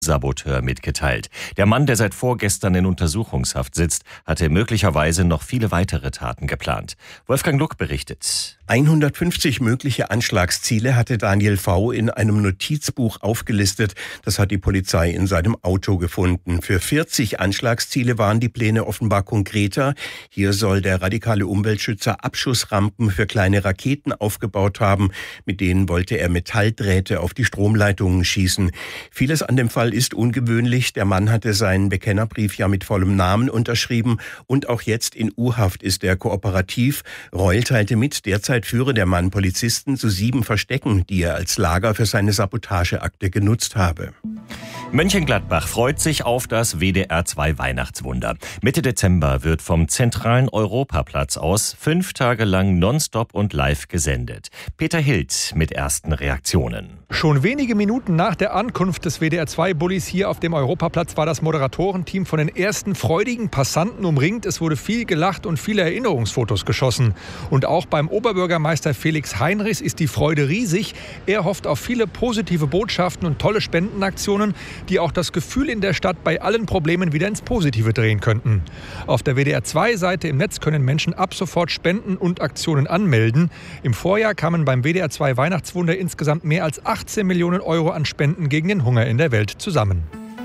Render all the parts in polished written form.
Saboteur mitgeteilt. Der Mann, der seit vorgestern in Untersuchungshaft sitzt, hatte möglicherweise noch viele weitere Taten geplant. Wolfgang Luck berichtet. 150 mögliche Anschlagsziele hatte Daniel V. in einem Notizbuch aufgelistet. Das hat die Polizei in seinem Auto gefunden. Für 40 Anschlagsziele waren die Pläne offenbar konkreter. Hier soll der radikale Umweltschützer Abschussrampen für kleine Raketen aufgebaut haben. Mit denen wollte er Metalldrähte auf die Stromleitungen schießen. Vieles an dem Fall ist ungewöhnlich. Der Mann hatte seinen Bekennerbrief ja mit vollem Namen unterschrieben. Und auch jetzt in U-Haft ist er kooperativ. Reul teilte mit, derzeit führe der Mann Polizisten zu 7 Verstecken, die er als Lager für seine Sabotageakte genutzt habe. Mönchengladbach freut sich auf das WDR 2 Weihnachtswunder. Mitte Dezember wird vom zentralen Europaplatz aus 5 Tage lang nonstop und live gesendet. Peter Hild mit ersten Reaktionen. Schon wenige Minuten nach der Ankunft des WDR 2-Bullis hier auf dem Europaplatz war das Moderatorenteam von den ersten freudigen Passanten umringt. Es wurde viel gelacht und viele Erinnerungsfotos geschossen. Und auch beim Oberbürgermeister Felix Heinrichs ist die Freude riesig. Er hofft auf viele positive Botschaften und tolle Spendenaktionen, die auch das Gefühl in der Stadt bei allen Problemen wieder ins Positive drehen könnten. Auf der WDR 2-Seite im Netz können Menschen ab sofort Spenden und Aktionen anmelden. Im Vorjahr kamen beim WDR 2 Weihnachtswunder insgesamt mehr als 18 Millionen Euro an Spenden gegen den Hunger in der Welt zusammen.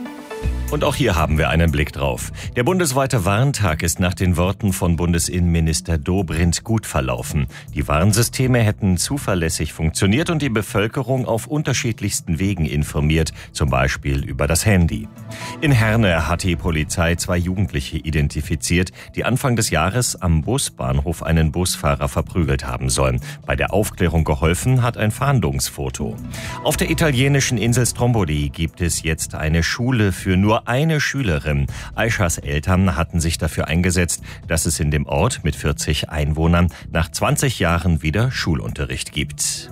Und auch hier haben wir einen Blick drauf. Der bundesweite Warntag ist nach den Worten von Bundesinnenminister Dobrindt gut verlaufen. Die Warnsysteme hätten zuverlässig funktioniert und die Bevölkerung auf unterschiedlichsten Wegen informiert, zum Beispiel über das Handy. In Herne hat die Polizei 2 Jugendliche identifiziert, die Anfang des Jahres am Busbahnhof einen Busfahrer verprügelt haben sollen. Bei der Aufklärung geholfen hat ein Fahndungsfoto. Auf der italienischen Insel Stromboli gibt es jetzt eine Schule für nur eine Schülerin. Aishas Eltern hatten sich dafür eingesetzt, dass es in dem Ort mit 40 Einwohnern nach 20 Jahren wieder Schulunterricht gibt.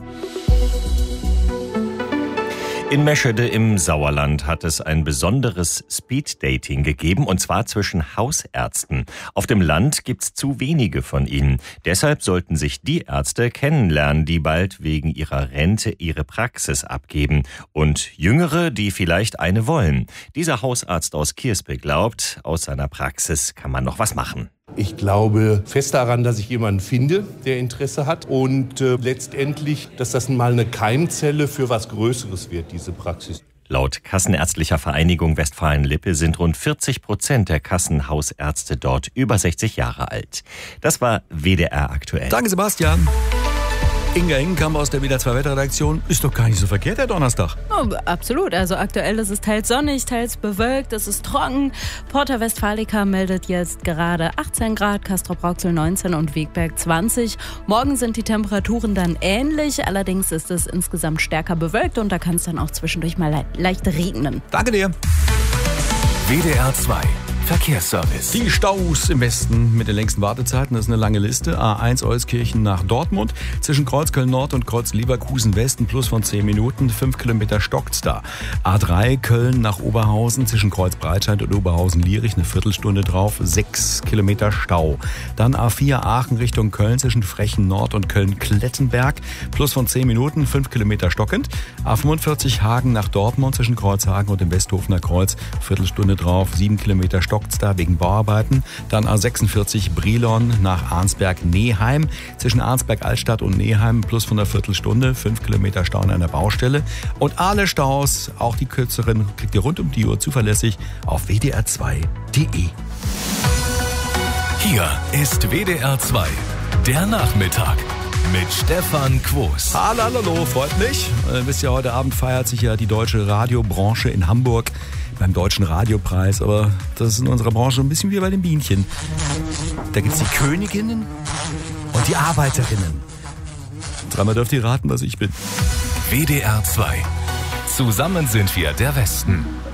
In Meschede im Sauerland hat es ein besonderes Speeddating gegeben, und zwar zwischen Hausärzten. Auf dem Land gibt's zu wenige von ihnen. Deshalb sollten sich die Ärzte kennenlernen, die bald wegen ihrer Rente ihre Praxis abgeben. Und Jüngere, die vielleicht eine wollen. Dieser Hausarzt aus Kirspe glaubt, aus seiner Praxis kann man noch was machen. Ich glaube fest daran, dass ich jemanden finde, der Interesse hat und letztendlich, dass das mal eine Keimzelle für was Größeres wird, diese Praxis. Laut Kassenärztlicher Vereinigung Westfalen-Lippe sind rund 40% der Kassenhausärzte dort über 60 Jahre alt. Das war WDR aktuell. Danke, Sebastian. Inga Ingenkamp aus der WDR 2 Wetterredaktion. Ist doch gar nicht so verkehrt, der Donnerstag. Oh, absolut. Also aktuell ist es teils sonnig, teils bewölkt, es ist trocken. Porta Westfalica meldet jetzt gerade 18 Grad, Castrop-Rauxel 19 und Wegberg 20. Morgen sind die Temperaturen dann ähnlich, allerdings ist es insgesamt stärker bewölkt und da kann es dann auch zwischendurch mal leicht regnen. Danke dir. WDR 2 Verkehrsservice. Die Staus im Westen mit den längsten Wartezeiten, das ist eine lange Liste. A1 Euskirchen nach Dortmund, zwischen Kreuz Köln-Nord und Kreuz Leverkusen-West ein Plus von 10 Minuten, 5 Kilometer stockt's da. A3 Köln nach Oberhausen, zwischen Kreuz Breitscheid und Oberhausen-Lierich eine Viertelstunde drauf, 6 Kilometer Stau. Dann A4 Aachen Richtung Köln, zwischen Frechen-Nord und Köln-Klettenberg, Plus von 10 Minuten, 5 Kilometer stockend. A45 Hagen nach Dortmund, zwischen Kreuzhagen und dem Westhofener Kreuz, Viertelstunde drauf, 7 Kilometer stockt da wegen Bauarbeiten. Dann A46 Brilon nach Arnsberg-Neheim. Zwischen Arnsberg-Altstadt und Neheim plus von einer Viertelstunde, 5 Kilometer Stau an einer Baustelle. Und alle Staus, auch die kürzeren, kriegt ihr rund um die Uhr zuverlässig auf wdr2.de. Hier ist WDR 2, der Nachmittag mit Stefan Quos. Hallo, freut mich. Wisst ihr, heute Abend feiert sich ja die deutsche Radiobranche in Hamburg beim Deutschen Radiopreis, aber das ist in unserer Branche ein bisschen wie bei den Bienchen. Da gibt's die Königinnen und die Arbeiterinnen. Dreimal dürft ihr raten, was ich bin. WDR 2. Zusammen sind wir der Westen.